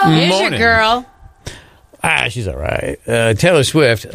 Here's your girl. She's all right. Taylor Swift.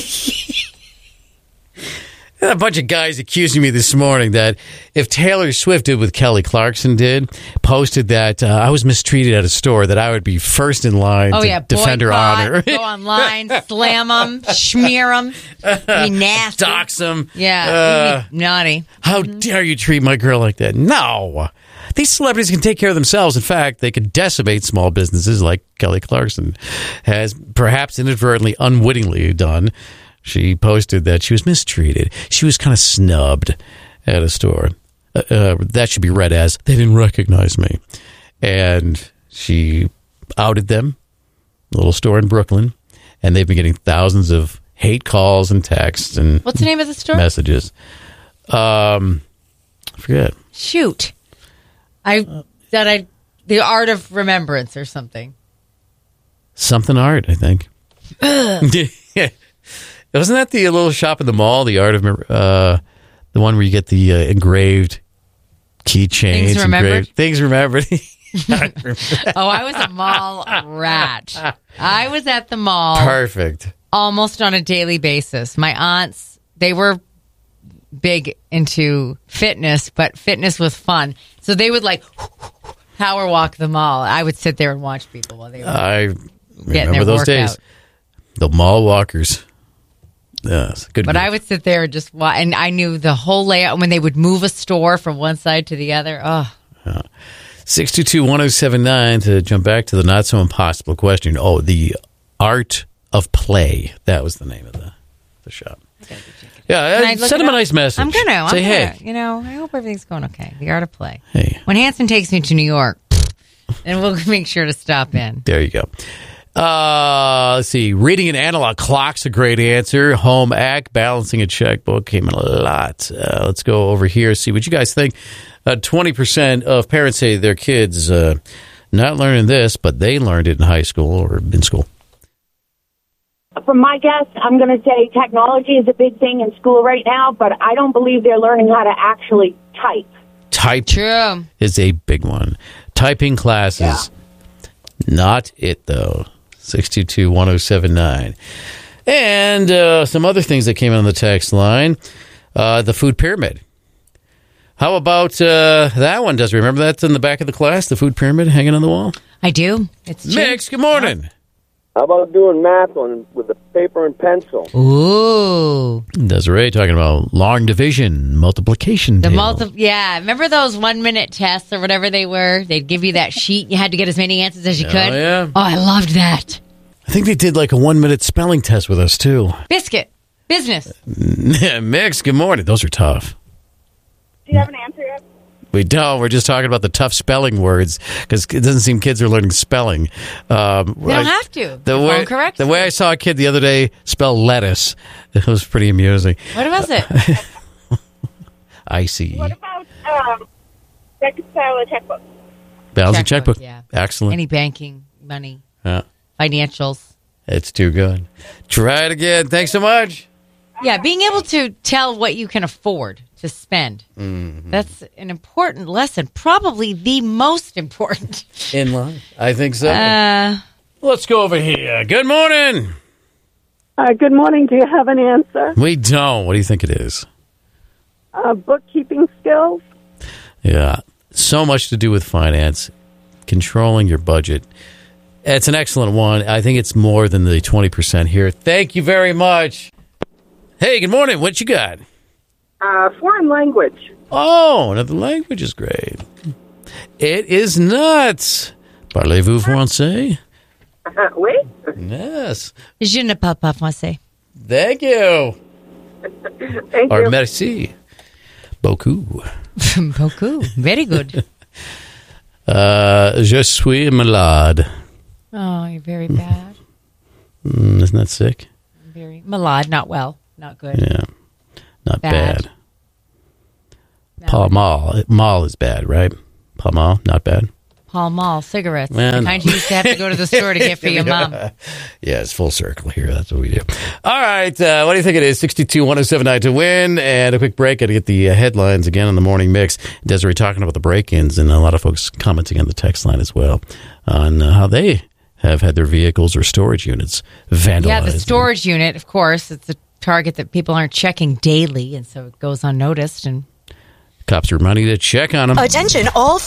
A bunch of guys accusing me this morning that if Taylor Swift did what Kelly Clarkson did, posted that I was mistreated at a store, that I would be first in line to defend her honor. Go online, slam them, smear them, be nasty. Dox them. Yeah, be naughty. How dare you treat my girl like that? No. These celebrities can take care of themselves. In fact, they could decimate small businesses like Kelly Clarkson has perhaps inadvertently, unwittingly done. She posted that she was mistreated. She was kind of snubbed at a store. That should be read as, they didn't recognize me. And she outed them, a little store in Brooklyn, and they've been getting thousands of hate calls and texts and what's the name of the store? Messages. I forget. Shoot. The Art of Remembrance or something. Something art, I think. Yeah. Wasn't that the little shop in the mall, the Art of the one where you get the engraved keychains? Things remembered. I was a mall rat. I was at the mall. Perfect. Almost on a daily basis. My aunts, they were big into fitness, but fitness was fun. So they would power walk the mall. I would sit there and watch people while they were getting their those workout. days. The mall walkers. Yes, good. But I would sit there and just watch, and I knew the whole layout when they would move a store from one side to the other. 622-1079 to jump back to the not so impossible question. Oh, the Art of Play. That was the name of the shop. Yeah, send him a nice message. I'm gonna. Hey. I hope everything's going okay. The Art of Play. Hey. When Hanson takes me to New York, then we'll make sure to stop in. There you go. Let's see. Reading an analog clock's a great answer. Home ec, balancing a checkbook came in a lot. Let's go over here, see what you guys think. 20% of parents say their kids not learning this, but they learned it in high school or in school. From my guess, I'm going to say technology is a big thing in school right now, but I don't believe they're learning how to actually type. Type is a big one. Typing classes, not it, though. 622-1079. And some other things that came in on the text line. The food pyramid. How about that one? Does remember that's in the back of the class, the food pyramid hanging on the wall? I do. It's Mix, good morning. Yeah. How about doing math with a paper and pencil? Ooh. Desiree talking about long division, multiplication table. Remember those 1-minute tests or whatever they were? They'd give you that sheet. You had to get as many answers as you could. Yeah. Oh, I loved that. I think they did like a 1-minute spelling test with us, too. Biscuit. Business. Mix, good morning. Those are tough. Do you have an answer yet? We don't. We're just talking about the tough spelling words because it doesn't seem kids are learning spelling. They don't have to. The way I saw a kid the other day spell lettuce, it was pretty amusing. What was it? I see. What about reconcile a checkbook? Balance a checkbook. Yeah. Excellent. Any banking, money, yeah. Financials. It's too good. Try it again. Thanks so much. Yeah, being able to tell what you can afford to spend. Mm-hmm. That's an important lesson. Probably the most important. In life. I think so. Let's go over here. Good morning. Good morning. Do you have an answer? We don't. What do you think it is? Bookkeeping skills. Yeah. So much to do with finance, controlling your budget. It's an excellent one. I think it's more than the 20% here. Thank you very much. Hey, good morning. What you got? Foreign language. Oh, another language is great. It is not. Parlez-vous français? Oui. Yes. Je ne parle pas français. Thank you. Thank Or you. merci. Beaucoup. Beaucoup. Very good. Je suis malade. Oh, you're very bad. Isn't that sick? Very malade, not well. Not good. Yeah. Not bad. No. Mal is bad, right? Pall Mall, not bad. Pall Mall cigarettes. Man, the kind you used to have to go to the store to get for your mom. Yeah, it's full circle here. That's what we do. All right. What do you think it is? 622-1079 to win. And a quick break. Got to get the headlines again on the morning mix. Desiree talking about the break-ins and a lot of folks commenting on the text line as well on how they have had their vehicles or storage units vandalized. Yeah, the storage unit, of course, it's a target that people aren't checking daily, and so it goes unnoticed. And cops are money to check on them. Attention, all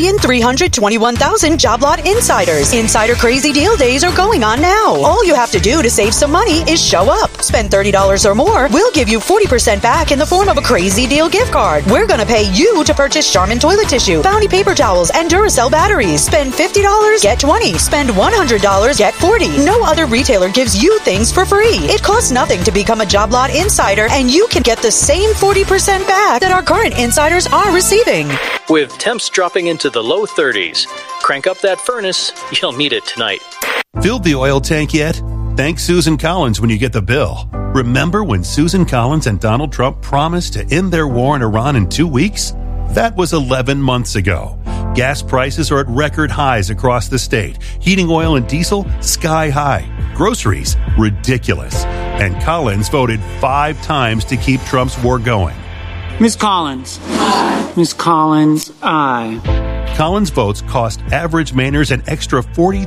4,321,000 job lot insiders. Insider Crazy Deal Days are going on now. All you have to do to save some money is show up. Spend $30 or more. We'll give you 40% back in the form of a Crazy Deal gift card. We're going to pay you to purchase Charmin toilet tissue, Bounty paper towels, and Duracell batteries. Spend $50, get 20. Spend $100, get 40. No other retailer gives you things for free. It costs nothing to become a job lot insider, and you can get the same 40% back that our current insiders are receiving. With temps dropping into the low 30s, crank up that furnace. You'll need it tonight. Filled the oil tank yet? Thank Susan Collins when you get the bill. Remember when Susan Collins and Donald Trump promised to end their war in Iran in 2 weeks? That was 11 months ago. Gas prices are at record highs across the state. Heating oil and diesel, sky high. Groceries, ridiculous. And Collins voted 5 times to keep Trump's war going. Ms. Collins. Aye. Ms. Collins, aye. Collins votes cost average Mainers an extra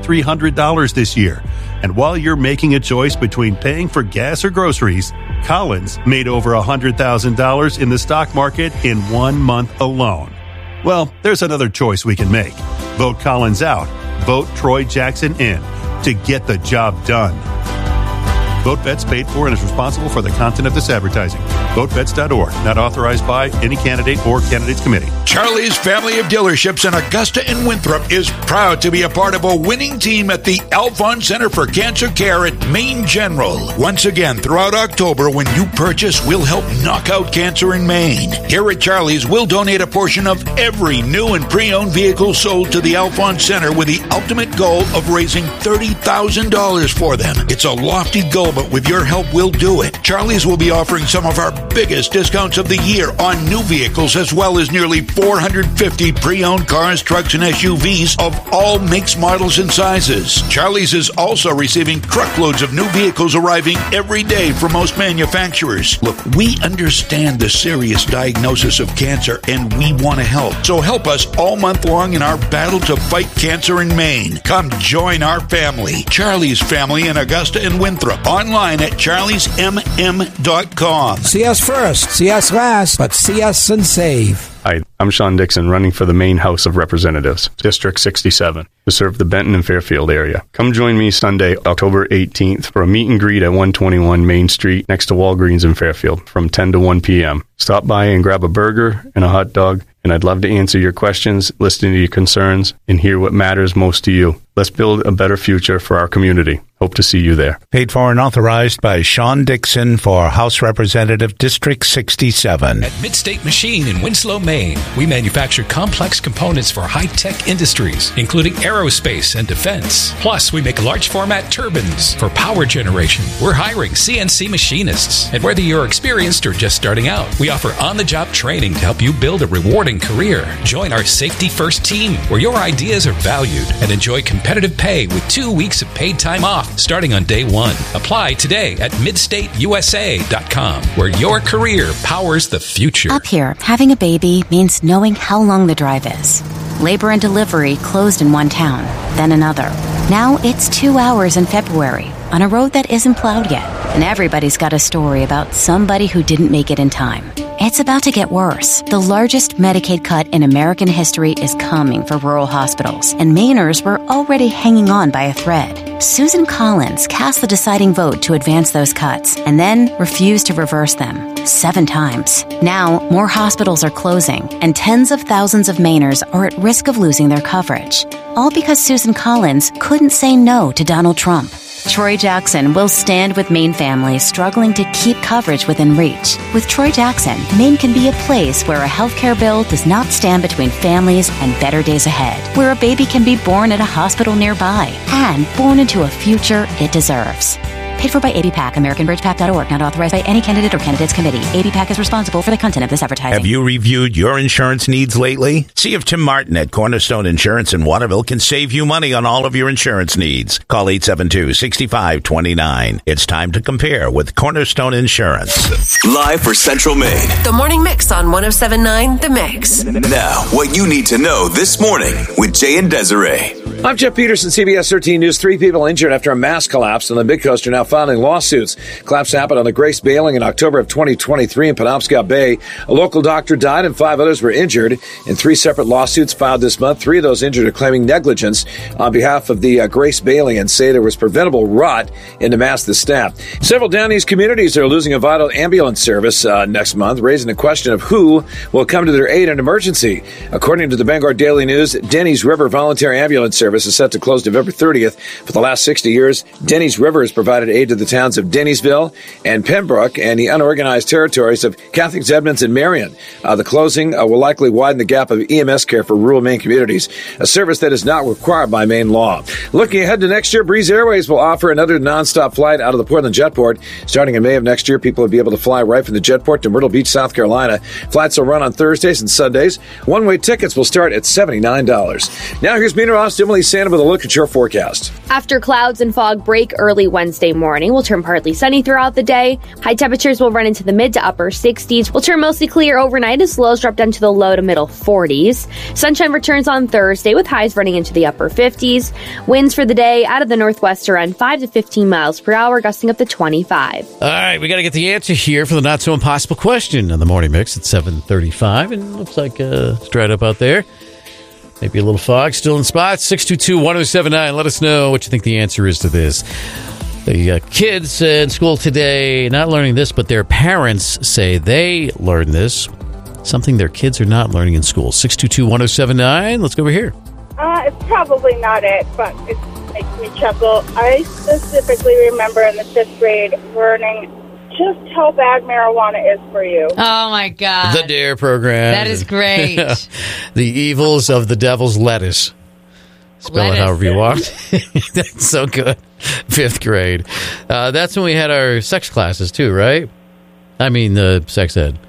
$4,300 this year. And while you're making a choice between paying for gas or groceries, Collins made over $100,000 in the stock market in 1 month alone. Well, there's another choice we can make. Vote Collins out. Vote Troy Jackson in to get the job done. VoteBets paid for and is responsible for the content of this advertising. VoteBets.org, not authorized by any candidate or candidates committee. Charlie's family of dealerships in Augusta and Winthrop is proud to be a part of a winning team at the Alphon Center for Cancer Care at Maine General. Once again, throughout October, when you purchase, we'll help knock out cancer in Maine. Here at Charlie's, we'll donate a portion of every new and pre-owned vehicle sold to the Alphon Center with the ultimate goal of raising $30,000 for them. It's a lofty goal, but with your help, we'll do it. Charlie's will be offering some of our biggest discounts of the year on new vehicles, as well as nearly 450 pre-owned cars, trucks, and SUVs of all makes, models, and sizes. Charlie's is also receiving truckloads of new vehicles arriving every day from most manufacturers. Look, we understand the serious diagnosis of cancer, and we want to help. So help us all month long in our battle to fight cancer in Maine. Come join our family. Charlie's Family in Augusta and Winthrop. Online at charliesmm.com. See us first, see us last, but see us and save. Hi, I'm Sean Dixon, running for the Maine House of Representatives, District 67, to serve the Benton and Fairfield area. Come join me Sunday, October 18th, for a meet and greet at 121 Main Street next to Walgreens in Fairfield from 10 to 1 p.m. Stop by and grab a burger and a hot dog, and I'd love to answer your questions, listen to your concerns, and hear what matters most to you. Let's build a better future for our community. Hope to see you there. Paid for and authorized by Sean Dixon for House Representative District 67. At Midstate Machine in Winslow, Maine, we manufacture complex components for high-tech industries, including aerospace and defense. Plus, we make large format turbines for power generation. We're hiring CNC machinists. And whether you're experienced or just starting out, we offer on-the-job training to help you build a rewarding career. Join our Safety First team, where your ideas are valued, and enjoy competitive pay with 2 weeks of paid time off starting on day one. Apply today at midstateusa.com, where your career powers the future. Up here, having a baby means knowing how long the drive is. Labor and delivery closed in one town, then another. Now it's 2 hours in February on a road that isn't plowed yet. And everybody's got a story about somebody who didn't make it in time. It's about to get worse. The largest Medicaid cut in American history is coming for rural hospitals, and Mainers were already hanging on by a thread. Susan Collins cast the deciding vote to advance those cuts, and then refused to reverse them 7 times. Now, more hospitals are closing, and tens of thousands of Mainers are at risk of losing their coverage. All because Susan Collins couldn't say no to Donald Trump. Troy Jackson will stand with Maine families struggling to keep coverage within reach. With Troy Jackson, Maine can be a place where a healthcare bill does not stand between families and better days ahead, where a baby can be born at a hospital nearby and born into a future it deserves. Paid for by ABPAC, AmericanBridgePAC.org. Not authorized by any candidate or candidates committee. ABPAC is responsible for the content of this advertising. Have you reviewed your insurance needs lately? See if Tim Martin at Cornerstone Insurance in Waterville can save you money on all of your insurance needs. Call 872-6529. It's time to compare with Cornerstone Insurance. Live for Central Maine. The Morning Mix on 107.9 The Mix. Now, what you need to know this morning with Jay and Desiree. I'm Jeff Peterson, CBS 13 News. 3 people injured after a mass collapse on the Midcoast are now filing lawsuits. Collapse happened on the Grace Bailing in October of 2023 in Penobscot Bay. A local doctor died and 5 others were injured in 3 separate lawsuits filed this month. 3 of those injured are claiming negligence on behalf of the Grace Bailing and say there was preventable rot in the mast of the staff. Several down east communities are losing a vital ambulance service next month, raising the question of who will come to their aid in emergency. According to the Bangor Daily News, Denny's River Voluntary Ambulance Service is set to close November 30th. For the last 60 years, Denny's River has provided aid to the towns of Denny'sville and Pembroke and the unorganized territories of Catholics, Edmonds, and Marion. The closing will likely widen the gap of EMS care for rural Maine communities, a service that is not required by Maine law. Looking ahead to next year, Breeze Airways will offer another nonstop flight out of the Portland Jetport. Starting in May of next year, people will be able to fly right from the Jetport to Myrtle Beach, South Carolina. Flights will run on Thursdays and Sundays. One-way tickets will start at $79. Now here's meteorologist Emily Santa with a look at your forecast. After clouds and fog break early Wednesday morning, we'll turn partly sunny throughout the day. High temperatures will run into the mid to upper 60s. We'll turn mostly clear overnight as lows drop down to the low to middle 40s. Sunshine returns on Thursday with highs running into the upper 50s. Winds for the day out of the northwest around 5 to 15 miles per hour, gusting up to 25. All right, we got to get the answer here for the not so impossible question on the morning mix at 7:35, and it looks like it's dried up out there. Maybe a little fog still in spots. 622-1079. Let us know what you think the answer is to this. The kids in school today not learning this, but their parents say they learn this. Something their kids are not learning in school. 622-1079. Let's go over here. It's probably not it, but it makes me chuckle. I specifically remember in the 5th grade learning just how bad marijuana is for you. Oh, my God. The DARE program. That is great. The evils of the devil's lettuce. Spell it however you want. That's so good. 5th grade. That's when we had our sex classes, too, right? I mean, the sex ed.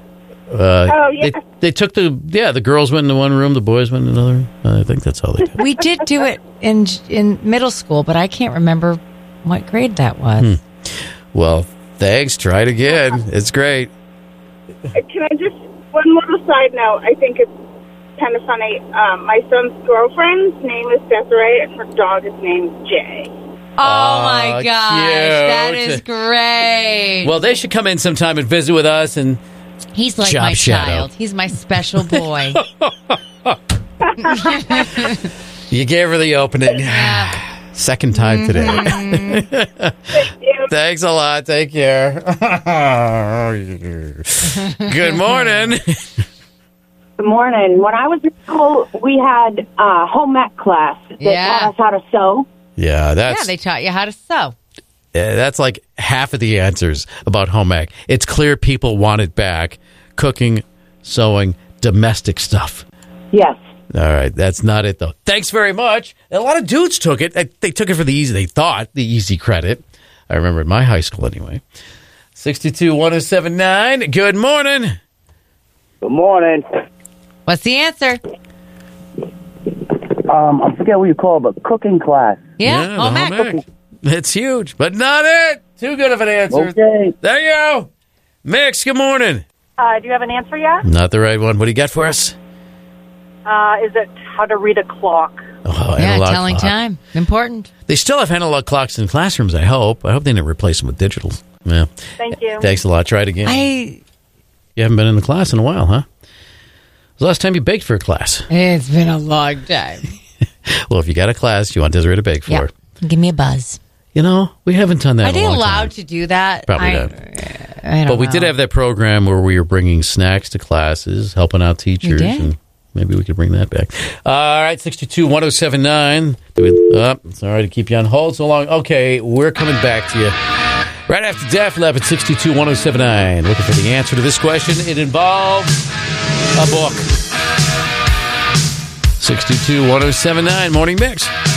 Yeah. They took the girls went in one room, the boys went in another room. I think that's how they did it. We did do it in middle school, but I can't remember what grade that was. Well, thanks. Try it again. It's great. Can I just, one little side note, I think it's kind of funny. My son's girlfriend's name is Desiree, and her dog is named Jay. Oh, my gosh. Cute. That is great. Well, they should come in sometime and visit with us. And he's like job my shadow. child. He's my special boy. You gave her the opening. Second time today. Thanks a lot. Take care. Good morning. Good morning. When I was in school, we had home ec class that taught us how to sew. Yeah, they taught you how to sew. That's like half of the answers about home ec. It's clear people want it back. Cooking, sewing, domestic stuff. Yes. All right, that's not it, though. Thanks very much. A lot of dudes took it. They took it for the easy credit. I remember in my high school anyway. 622-1079. Good morning. Good morning. What's the answer? I forget what you call it, but cooking class. Yeah, home ec. It's huge, but not it. Too good of an answer. Okay. There you go. Mix, good morning. Do you have an answer yet? Not the right one. What do you got for us? Is it how to read a clock? Oh, yeah, analog telling clock. time. Important. They still have analog clocks in classrooms, I hope. I hope they didn't replace them with digital. Yeah. Thank you. Thanks a lot. Try it again. You haven't been in the class in a while, huh? When's the last time you baked for a class? It's been a long time. Well, if you got a class you want Desiree to bake for, give me a buzz. You know, we haven't done that Are in they a long allowed time. to do that? Probably not. I don't But we know. did have that program where we were bringing snacks to classes, helping out teachers. You did? And maybe we could bring that back. All right, 622-1079. Sorry to keep you on hold so long. Okay, we're coming back to you right after Def Lab at 622-1079. Looking for the answer to this question. It involves a book. 622-1079, Morning Mix.